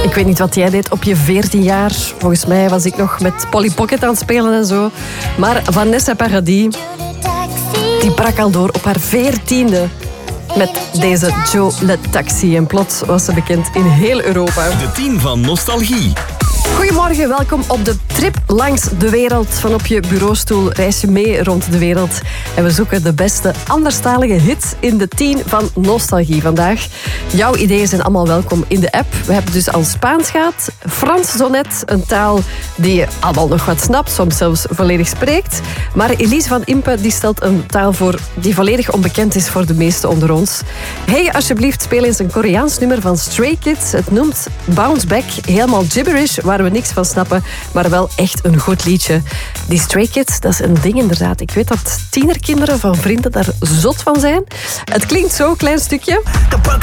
Ik weet niet wat jij deed op je 14 jaar. Volgens mij was ik nog met Polly Pocket aan het spelen en zo. Maar Vanessa Paradis, die brak al door op haar 14e met deze Joe Le Taxi. En plots was ze bekend in heel Europa. De 10 van Nostalgie. Goedemorgen, welkom op de trip langs de wereld. Van op je bureaustoel reis je mee rond de wereld. En we zoeken de beste anderstalige hits in de 10 van Nostalgie vandaag. Jouw ideeën zijn allemaal welkom in de app. We hebben dus al Spaans gehad, Frans zo net, een taal die je allemaal nog wat snapt, soms zelfs volledig spreekt. Maar Elise van Impe die stelt een taal voor die volledig onbekend is voor de meesten onder ons. Hey, alsjeblieft, speel eens een Koreaans nummer van Stray Kids. Het noemt Bounce Back, helemaal gibberish, waar we niks van snappen, maar wel echt een goed liedje. Die Stray Kids, dat is een ding inderdaad. Ik weet dat tienerkinderen van vrienden daar zot van zijn. Het klinkt zo, klein stukje.